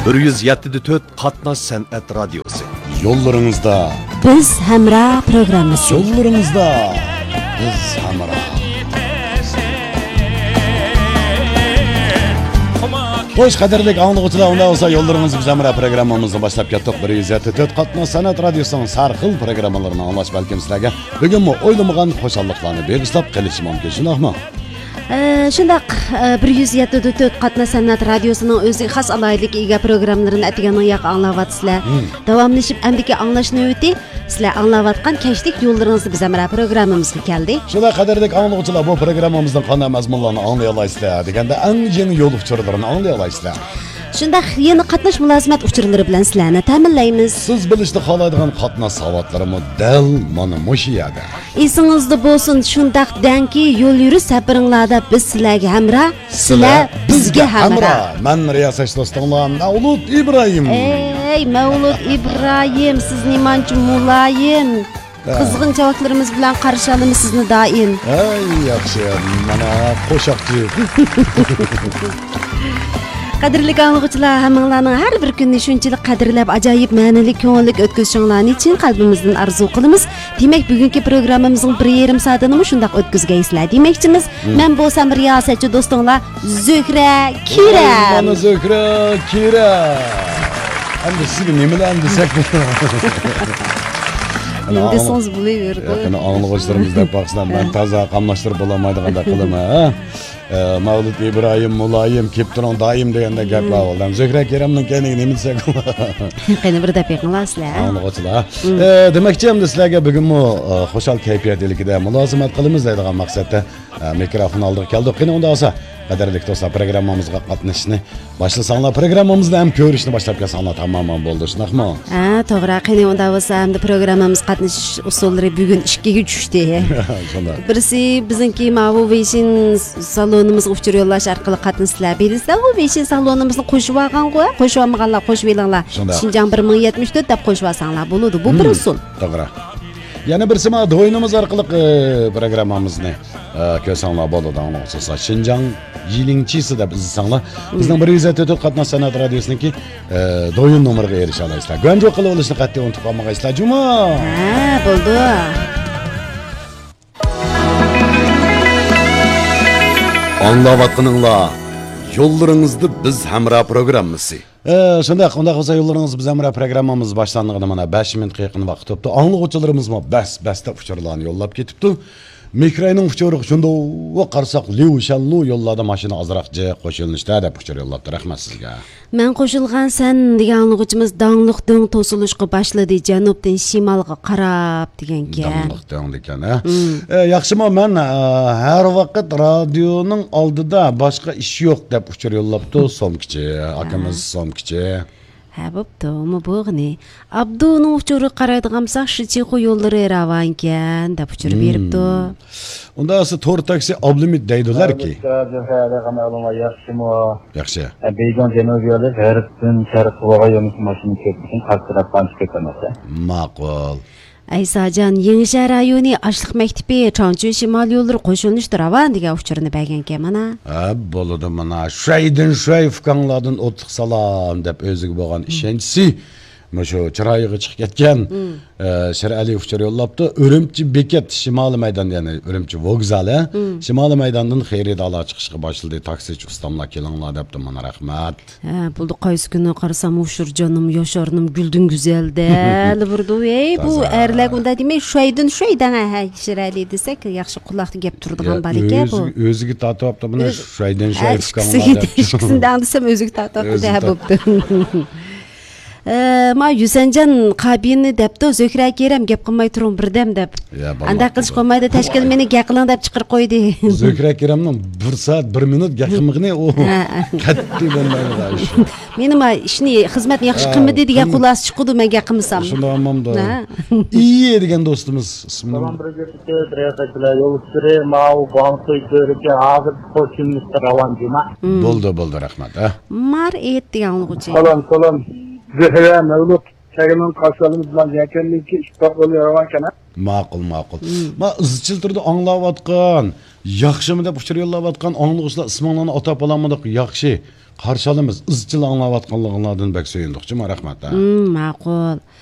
107.4 Qatnash San'at radiosi. Yollarınızda Biz Hamra programmasi. Yollarınızda Biz Hamra. Hoş qadrlik anlıqçılar, onda olsa yollarınız Biz Hamra programmamızı başlap ketdik. 107.4 Qatnash San'at radiosunun sarxil programmalarini anlash balkim sizlarga bugunmi o'ylamagan xo'shalliqlarni begislab qilish mumkin, shundaqmi? Shundaq 107.4 Qatnash San'at radiosunun o'ziga xos alaylik ega programmalarini atigandan yoq anglayapsizlar. Davomlashib amdiki anglash navbati sizlar anglayotgan kashlik yo'llaringizni Biz Hamra programmamizga keldi. Shunday qadrlik anlıqçılar, bu programmamizdan qanday mazmunlarni anglay olasizlar deganda eng yeni yo'l uchurlarini anglay olasizlar. Shundaq yeni qatnash mulozimat uchurlari bilan sizlarni ta'minlaymiz. Siz bilishni xohlaydigan qatnash savatlarimi dal mana mushu yerda. Esingizda bo'lsin, shundaq danki yo'l yurish safaringlarda biz sizlarga hamra, sizlar bizga hamra. Men riyosat do'stinglar Mavlud Ibrohim. Ey Mavlud Ibrohim, siz nimanchi muloyim. Qizg'in javoblarimiz bilan qarshi olamiz sizni doim. Ey yaxshi, mana qo'shoqchi. Qadrli anlıqçılar, hammalarning har bir kunni shunchalik qadrlab, ajoyib ma'nili, ko'ngillik o'tkazishingizni için qalbimizdan arzu qilamiz. Demak, bugungi programmamizning 1,5 soatini shundaq o'tkazgaysizlar demoqchimiz. Men bo'lsam riyosatchi do'stinglar Zuhra Kira. Mana Zuhra Kira. Endi sizga nimalar desak Endi so'z bo'laverdi. Yaqin anlıqçılarımızdan baxsizlar, men toza qamlashtirib bo'lmaydiganda qilaman. Mavlud Ibrohim muloyim kelib turing doim deganda gaplar bo'ldi. Zuhra Kiramning kayniga nima desak? Qani bir deb yaqinlasizlar. Anlıqçılar. Demakchi, endi sizlarga bugunmi xo'shal kayfiyatlikda mulozimat qilamiz deydigan maqsadda mikrofon oldiga keldik. Qani unda olsa, qadrli do'stlar, programmamizga qatnashishni boshlasanlar, programmamizni ham ko'rishni boshlab kelsanlar tamomman bo'ldi, shunaqmi? Ha, to'g'ri. Qani unda bo'lsa, endi programmamiz qatnashish usullari bugun ishga tushdi. Shunday. Birisi bizniki Mavu Veshin salonimizga uchur yo'llash orqali qatnashsizlar. Bilasizlar, u Veshin salonimizni qo'shib olgan-ku, qo'shib olmaganlar qo'shib elinglar. Shinjang 1074 deb qo'shib olsanglar bo'ladi. Bu bir usul. To'g'ri. Yana birisi ma do'yinimiz orqali programmamizni ko'rsanglar bo'ladi, o'xshasa Shinjang yilingchisi deb izlasanglar, bizning 107.4 Qatnash San'at radiosiniki do'yin nomeriga erisha olasizlar. Go'njo qilib olishni qat'iy unutib qolmaysizlar, juma. Ha, bo'ldi. Anlayotganinglar Yollarınızda Biz Hamra programmasi. Shunday, unda bo'lsa yo'llaringiz Biz Hamra programmamiz boshlanganiga mana 5 minutga yaqin vaqt o'tdi. Anlıqçılarımız bas-basda uchurlarni yo'llab ketibdi. Mikroning uchuri shunda va qarsoq Liushallu yo'llada mashina azroq joy qo'shilishda deb uchur yo'llabdi. Rahmat sizga. Men qo'shilgan sen degan anlıqçımız dangliq do'ng to'silishga boshladi, janubdan shimolga qarab deganki. Dangliq do'ng degan, ha. Yaxshimi, men har vaqt radioning oldida boshqa ish yo'q deb uchur yo'llabdi Somkichi, akamiz Somkichi. Ha, bo'pti, umi bo'g'ni. Abduning uchuri qaraydigan bo'lsak, Shichixo yo'llari ravankan deb uchirib beribdi. Unda esa to'r taksi oblimit deydilar-ki. Yaxshi. Beygon janubiy yo'li g'arbdan sharqqa yo'nalish mashina ketishini qarshilab ketmoqda. Ma'qul. Aysajan Yengishar rayoni Ashliq maktabi Changchun shimol yo'llari qo'shilishdi ravan degan uchurni bergan mana. Ha, bo'ladi mana. Shaydan shay fuqanlardan o'tiq salom deb o'ziga bo'lgan ishonchisi Mushu chiroyiga chiqib ketgan Sherali uchur yo'llabdi. Urumchi bekat Shimoliy maydon, ya'ni Urumchi vokzali Shimoliy maydondan xayriyalar chiqishga boshladi. Taksichi ustamlar kelinglar debdi, mana rahmat. Ha, bo'ldi, qaysi kuni qarasam Ushur jonim, Yosharnim guldun güzelda burdu. Ey, bu erlar unda demak shaydan ha Sherali desak, yaxshi quloqni gap turadigan bor ekan bu. O'ziga tortyapti buni shaydan shay fuqanlar. Ishkisidan desam o'ziga tortyapti ha bo'pti. Ma Yusanjan qabini debdi, Zuhra Kiram gap qilmay turing birdam deb. Anda qilish qolmaydi, tashkil meni gaqilin deb chiqarib qo'ydi. Zuhra Kiramning 1 soat 1 minut gaqimig'ini u qat'iy bo'lmaydi. Meni ma ishni xizmatni yaxshi qilmadi degan xulosa chiqdi, men gaqimsam. Shunda hammamda. İyi degan do'stimiz ismini. Salom birgalikda riyosatchilar yo'lchisi Mao Bansoy ko'rikka hozir qo'shilishda ravan juma. Bo'ldi, rahmat, ha. Mar et degan o'g'chi. Salom. Zuhra Mavlud Chaganon qarshilamiz bilan yakunlikka ishtiroq bo'layogan ekan. Ma'qul. Ma izchil turda anglayotgan, yaxshimi deb uchur yo'llayotgan anlıqçılar isminglarni atab olamadik, yaxshi. Qarşı alamiz. Izchil anglayotganliginglardan bak söyündükçü, rahmat. Ma'qul.